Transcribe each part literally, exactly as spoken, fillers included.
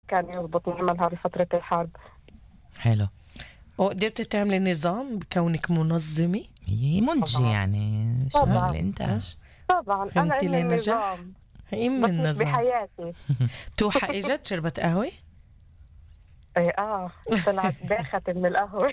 كان يضبط نعملها بفترة الحرب. حلو. وقدرت تعملي نظام بكونك منظمة؟ هي منتجة يعني شغل إنتاج. طبعا أنا فهمتي إني لي نجاح؟ النظام هي من بس مش النظام بحياتي. توحى اجت شربت قهوة؟ ايه اه طلعت باخت من القهوة.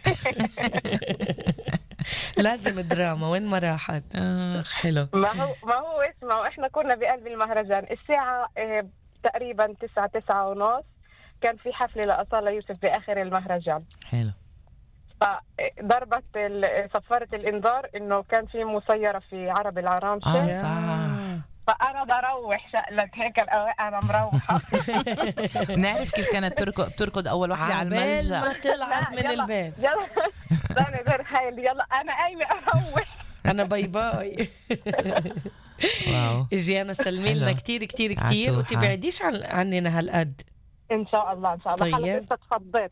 لازم دراما، وين ما راحت. آه حلو. ما هو ما هو اسمعوا، احنا كنا بقلب المهرجان الساعة إيه تقريبا تسعة تسعة ونص، كان في حفلة لأصالة يوسف بآخر المهرجان. حلو. فضربت صفارة الإنذار إنه كان في مسيرة في عرب العرامشة. آه صح. فأنا بروح شقلت هيك أنا مروحة. نعرف كيف كانت تركض بتركض أول واحدة على الملجأ ما طلعت من يلا البيت. يلا استنى غير خيل، يلا أنا قايمة أروح. أنا باي باي. واو. جيانا سلمي لنا كتير كتير كتير، عتوحة. وتبعديش عن عننا هالقد. إن شاء الله إن شاء الله. طيب. حلقة أنت تفضلت.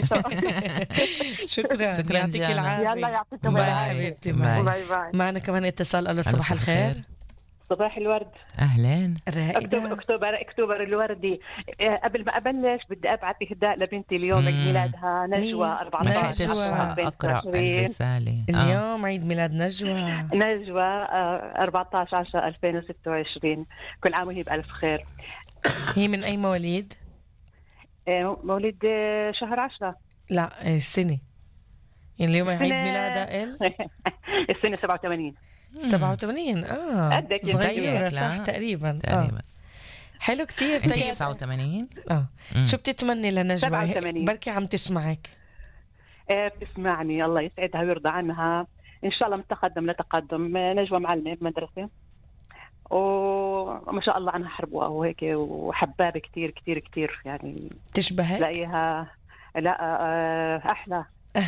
شكرا. شكراً يعطيك جانا. العافية. يلا يعطيكم باي العافية. حبيبتي. باي. باي باي. معنا كمان اتصال. ألو ألو، صباح صباح الخير. الخير. صباح الورد. أهلين. أكتوبر رائدة. أكتوبر أكتوبر الوردي. آه، قبل ما أبلش بدي أبعت إهداء لبنتي اليوم عيد مم. ميلادها نجوى مين؟ أربعة نجوى. عشر لحقت أقرأ الرسالة. آه. اليوم عيد ميلاد نجوى. نجوى آه، أربعة عشر عشرة ألفين وستة وعشرين. كل عام وهي بألف خير. هي من أي مواليد؟ آه، مولد آه، شهر عشرة. لا إيه، السنة يعني اليوم عيد السنة- ميلادها ال السنة سبعة وثمانين. سبعة وثمانين. اه قدك يا صغيرة زيك، صح لا؟ تقريبا. تقريبا. آه. حلو كتير. أنت طيب تسعة وثمانين. اه مم. شو بتتمني لنجوى؟ سبعة وثمانين. بركي عم تسمعك. آه، بتسمعني، الله يسعدها ويرضى عنها إن شاء الله، من تقدم لتقدم. آه، نجوى معلمة بمدرسة، وما شاء الله عنها حربوها وهيك، وحبابة كتير كتير كتير يعني. تشبهك؟ تلاقيها لا آه، أحلى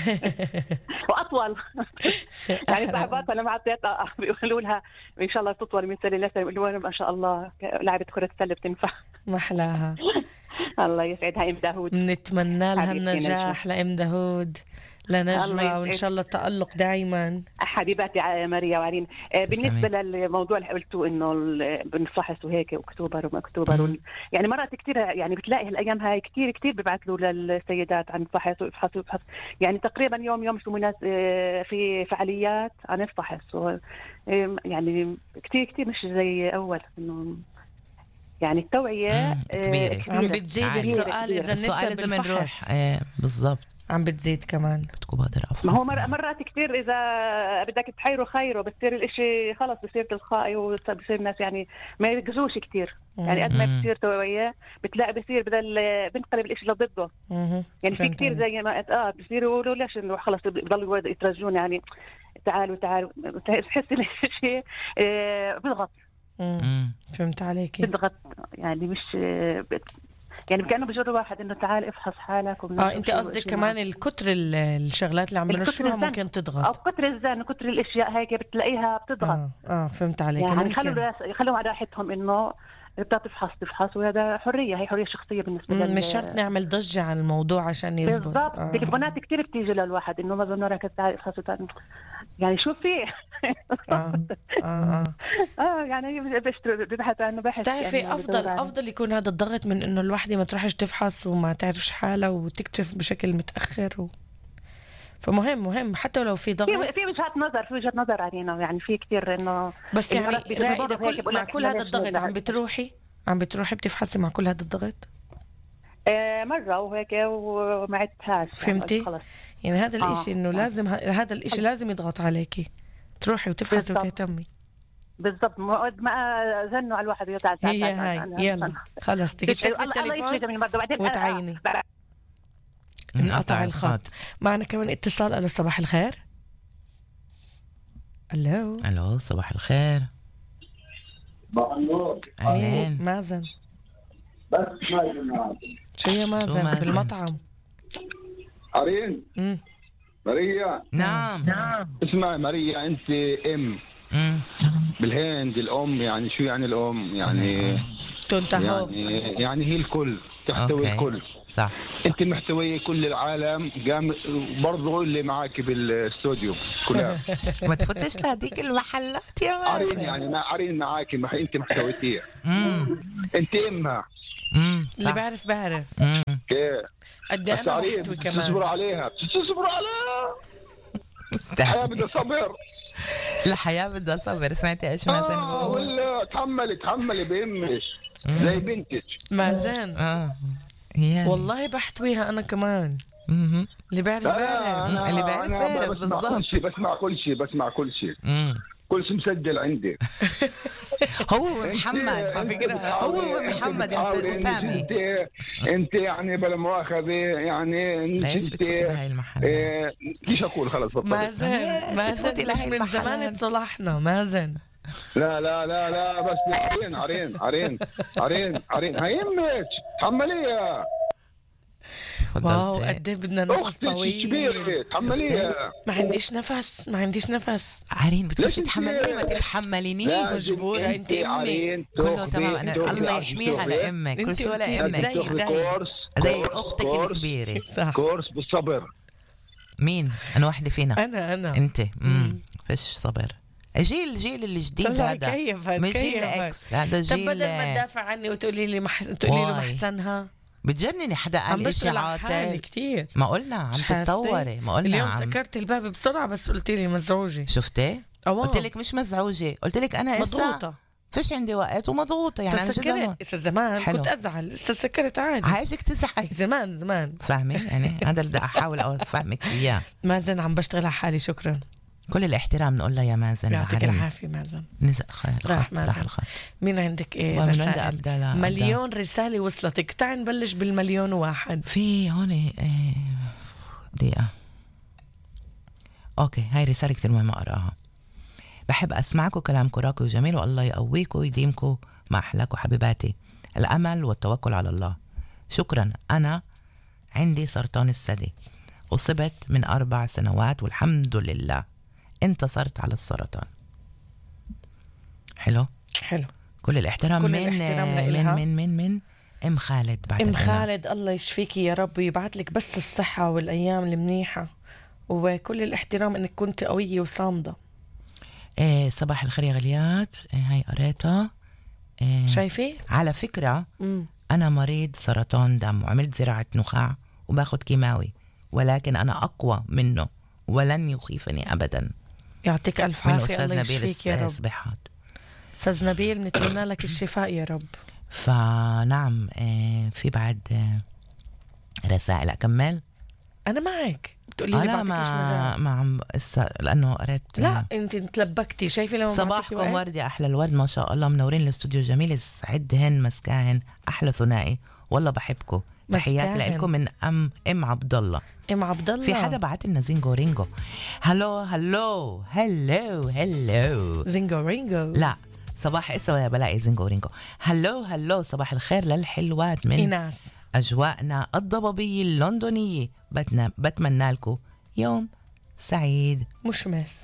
وأطول. يعني صاحباتها لما عطيتها بيقولوا لها إن شاء الله تطول من سنة لسنة، بيقولوا لها ما شاء الله لعبة كرة سلة بتنفع. محلاها. الله يسعدها أم داود. نتمنى لها حبيبتي النجاح لأم داود الله لنجوى، يسعد. وإن شاء الله التألق دائما. حبيباتي ع- ماريا وعلين. آه، بالنسبة للموضوع اللي قلتوا إنه ال- بنفحص وهيك أكتوبر وما أكتوبر وال... يعني مرات كتير يعني بتلاقي هالأيام هاي كتير كتير ببعثوا للسيدات عن فحص ويفحصوا ويفحص. يعني تقريبا يوم يوم في مناس آه، في فعاليات عن الفحص و... آه، يعني كتير كتير مش زي أول إنه يعني التوعية مم، آه، كبيرة. كتيرة. عم بتزيد عالي. السؤال إذا السؤال النسب إذا بنروح بالفحص آه بالضبط عم بتزيد كمان. بدكم بقدر أفحص. ما هو مر... مرات كتير إذا بدك تحيره خيره بتصير الإشي خلص بصير تلقائي، وبصير الناس يعني ما يركزوش كتير. يعني قد ما مم. بتصير توعية بتلاقي بصير بدل بنقلب الإشي لضده. مهم. يعني في فهمت كتير عليك. زي ما اه بصيروا يقولوا ليش إنه خلص بضلوا يترجون يعني تعالوا تعالوا، تحس الإشي آه بضغط مم. مم. فهمت عليكي. بضغط يعني مش آه بت... يعني كأنه بجروا واحد إنه تعال افحص حالك. اه انت قصدك كمان الكتر ال- الشغلات اللي عم بنشرها ممكن أو تضغط. كتر الزن وكتر الأشياء هيك بتلاقيها بتضغط. اه اه فهمت عليك. يعني ممكن. خلوا خلوا على راحتهم انه بدها تفحص تفحص، وهذا حريه، هي حريه شخصيه بالنسبه مم، لل مش شرط نعمل ضجة عن الموضوع عشان يزبط. بالضبط. آه. تليفونات كتير بتيجي للواحد انه ما ظنوا راك تعال افحص وتعال. يعني شو في اه اه اه اه يعني بيشتروا ببحث عنه بحث. بتعرفي يعني افضل بدور عليه. افضل يكون هذا الضغط من انه الوحده ما تروحش تفحص وما تعرفش حالها وتكتشف بشكل متاخر و... فمهم مهم حتى لو في ضغط. في في وجهات نظر في وجهات نظر علينا، يعني في كتير انه بس يعني المرات بيجوا رائدة برضه هيك كل بقول مع لك كل إحنا هذا ليش الضغط نرجع؟ عم بتروحي عم بتروحي بتفحصي مع كل هذا الضغط. آه مره وهيك وما عدتهاش. فهمتي؟ يعني خلص. يعني هذا آه. الاشي انه لازم ه- هذا الاشي لازم يضغط عليكي تروحي وتفحصي بالضبط. وتهتمي. بالضبط. ما ما زنوا على الواحد يتعال تعال هي تعال هاي تعال. يلا خلص تيجي تشوفي الله الله التليفون يسلمك برضه بعدين وتعيني. آه. انقطع الخط. معنا كمان اتصال. الو صباح الخير. الو الو صباح الخير. اهلين. مازن. بس ما يجمع شو يا مازن مازن؟ بالمطعم؟ عرين امم ماريا. نعم. اسمعي ماريا، انت ام مم. بالهند الام، يعني شو يعني الام؟ يعني تنتهوا. يعني يعني هي الكل، تحتوي أوكي. الكل. صح. انت محتويه كل العالم، قام برضه اللي معك بالاستوديو كلها. ما تفوتش لهديك المحلات يا عرين مازن. يعني ما عرين معك، ما انت محتويتيه، مم. انت امها. امم اللي بعرف بعرف كيف قد ايه انا بحتوي كمان. تصبر عليها تصبر عليها. الحياة بدها صبر. الحياة بدها صبر. سمعتي ايش مازن اه بقول؟ ولا تحملي تحملي بيهمش زي بنتك. مازن اه يعني. والله بحتويها انا كمان. مهم. اللي بعرف لا، بعرف. أنا- اللي بعرف أنا بعرف بسمع بالضبط. كل شيء بسمع كل شيء بسمع كل شيء مم. كل شيء مسجل عندي. هو ومحمد على فكرة هو ومحمد يا أسامي. انت انت يعني بلا مؤاخذه يعني ليش انت بتفوتي بهاي المحل؟ إيه، ليش اقول خلص بطلت. مازن ليش تفوتي مازن مش لهي من المحلات؟ زمان تصلحنا مازن. لا لا لا لا بس عرين عرين عرين عرين عرين هيمك تحمليها. واو فضلتي قد ايه بدنا نفس اختك طويل. كبيره تحمليها. ما عنديش نفس ما عنديش نفس. عرين بتخشي ليش انت- تحمليني ما تتحملينيش. لازم مجبورة، انت أمي. عرين كله تاخذي- تمام. أنا تاخذي الله على يحميها الشغل. لأمك. كل انت شيء ولا قلتي أمك. زي- تاخذي زي. كورس زي كورس- أختك كورس- الكبيرة. صح. كورس بالصبر. مين؟ أنا واحدة فينا. انا انا أنت امم فيش صبر. جيل الجيل الجديد طلع هذا كيف مش جيل كيف. اكس. هذا طب جيل بدل ما تدافع عني وتقولي لي مح... تقولي له واي. محسنها. بتجنني حدا عم قال اشي بشتغل على حالي عاطل. كتير. ما قلنا عم مش حاسة؟ تتطوري. ما قلنا اليوم عم سكرت الباب بسرعة بس قلت لي مزعوجة. شفتي؟ أوه. قلت لك مش مزعوجة. قلت لك أنا إسا مضغوطة. فيش عندي وقت ومضغوطة يعني أنا جدا سكرت إذا زمان حلو. كنت أزعل إذا سكرت عادي. عايزك تزعل. زمان زمان. فاهمة يعني هذا اللي بدي أحاول أفهمك إياه. مازن عم بشتغل على حالي. شكرا. كل الاحترام نقول لها يا مازن. يعطيك لعرين. العافية مازن. نزل خير راح الخط مازن. راح الخط. مين عندك إيه ومن عندي رسائل؟ أبدأ لا مليون رسالة وصلتك. تعال نبلش بالمليون واحد. في هون إيه دقيقة. أوكي هاي رسالة كتير مهمة أقراها. بحب أسمعكم كلامكم راقي وجميل والله يقويكم ويديمكم مع أحلاكم حبيباتي. الأمل والتوكل على الله. شكرا. أنا عندي سرطان الثدي أصبت من أربع سنوات والحمد لله انتصرت على السرطان. حلو حلو. كل الاحترام. كل من الاحترام من لإلها. من من من ام خالد بعد ام الغناء. خالد الله يشفيكي يا رب ويبعت لك بس الصحة والأيام المنيحة وكل الاحترام إنك كنت قوية وصامدة. إيه صباح الخير يا غليات. إيه هاي قريتها. إيه شايفة؟ على فكرة مم. أنا مريض سرطان دم وعملت زراعة نخاع وباخد كيماوي ولكن أنا أقوى منه ولن يخيفني أبدا. يعطيك ألف من عافية. أستاذ الله نبيل يشفيك يا رب. الصباحات. أستاذ نبيل بنتمنى لك الشفاء يا رب. فنعم إيه في بعد إيه رسائل أكمل. أنا معك. بتقولي لي أنا بعطيكش ما مجال. ما عم إسا لأنه قريت. لا أنت تلبكتي. شايفة لما صباحكم ورد يا أحلى الورد ما شاء الله منورين الاستوديو جميل. يسعدهن مسكاهن أحلى ثنائي والله بحبكم. تحيات مسكاهن. لكم من أم أم عبد الله. ام عبد الله. في حدا بعت لنا زينجو رينجو. هلو هلو هلو هلو. زينجو رينجو. لا صباح اسوا يا بلاقي زينجو رينجو. هلو هلو صباح الخير للحلوات من إيناس. أجواءنا الضبابية اللندنية. بتنا بتمنى لكم يوم سعيد. مشمس.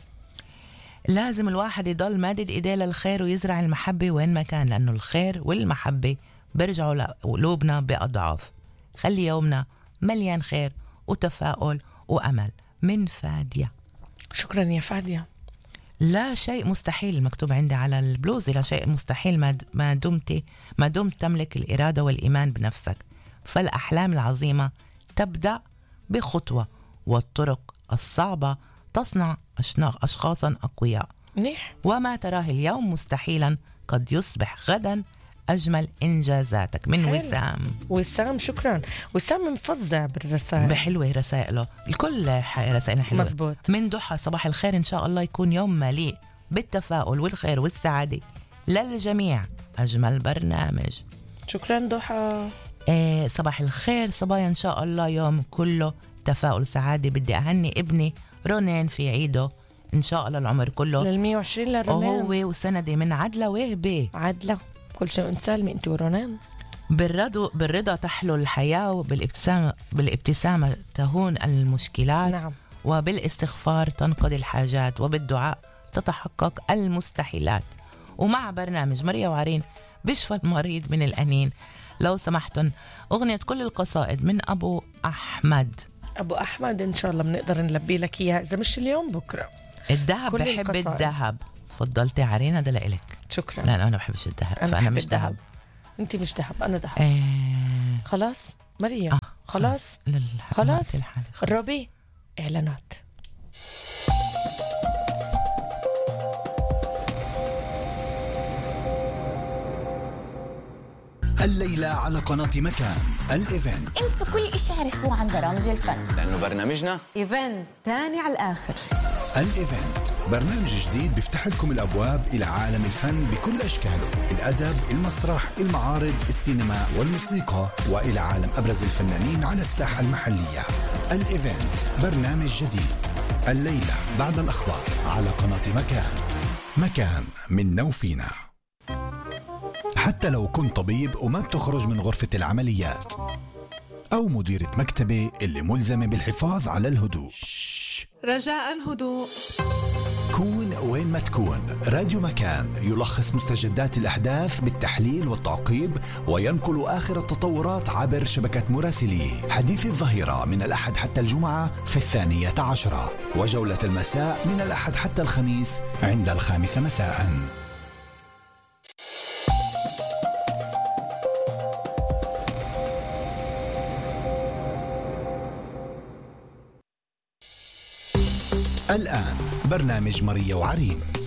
لازم الواحد يضل مادد ايديه للخير ويزرع المحبة وين ما كان لأنه الخير والمحبة بيرجعوا لقلوبنا بأضعاف. خلي يومنا مليان خير وتفاؤل وأمل. من فادية. شكرا يا فادية. لا شيء مستحيل مكتوب عندي على البلوزة. لا شيء مستحيل ما ما دمت ما دمت تملك الإرادة والإيمان بنفسك. فالأحلام العظيمة تبدأ بخطوة والطرق الصعبة تصنع أشخاصا أقوياء. منيح. وما تراه اليوم مستحيلا قد يصبح غدا أجمل إنجازاتك. من حلو. وسام. وسام شكرا. وسام مفظع بالرسائل. بحلوة رسائله. الكل رسائلنا حلوة. مزبوط. من ضحى صباح الخير إن شاء الله يكون يوم مليء بالتفاؤل والخير والسعادة للجميع. أجمل برنامج. شكرا ضحى. آه صباح الخير صبايا إن شاء الله يوم كله تفاؤل وسعادة. بدي أهني ابني رونين في عيده إن شاء الله العمر كله للمية وعشرين لرونان. وهو وسندي من عدلة وهبة. عدلة كل شيء انت سالمي انت ورونان. بالرضا بالرضا تحلو الحياة وبالابتسامة بالابتسامة تهون المشكلات. نعم. وبالاستغفار تنقضي الحاجات وبالدعاء تتحقق المستحيلات. ومع برنامج مريا وعرين بشفى المريض من الأنين. لو سمحتن أغنية كل القصائد من أبو أحمد. أبو أحمد إن شاء الله بنقدر نلبي لك إياها إذا مش اليوم بكرة. الذهب. كل بحب القصائد. الذهب. فضلتي عرين هذا لإلك. شكرا. لا أنا ما بحبش الذهب أنا فأنا بحب مش الذهب. ذهب. انت مش ذهب، انا ذهب. آه خلاص مريم. آه خلاص للح- خلاص وقت الحالي خلاص. الربي اعلانات. الليلة على قناة مكان الإيفنت. انسوا كل إشي عرفتوه عن برامج الفن، لأنه برنامجنا إيفنت تاني على الآخر. الإيفنت برنامج جديد بيفتح لكم الأبواب إلى عالم الفن بكل أشكاله، الأدب، المسرح، المعارض، السينما والموسيقى، وإلى عالم أبرز الفنانين على الساحة المحلية. الإيفنت برنامج جديد الليلة بعد الأخبار على قناة مكان. مكان منا وفينا. حتى لو كنت طبيب وما بتخرج من غرفة العمليات، أو مديرة مكتبة اللي ملزمة بالحفاظ على الهدوء، رجاء هدوء. كون وين ما تكون، راديو مكان يلخص مستجدات الأحداث بالتحليل والتعقيب، وينقل آخر التطورات عبر شبكة مراسليه. حديث الظهيرة من الأحد حتى الجمعة في الثانية عشرة، وجولة المساء من الأحد حتى الخميس عند الخامسة مساءً. الآن برنامج ماريا وعرين.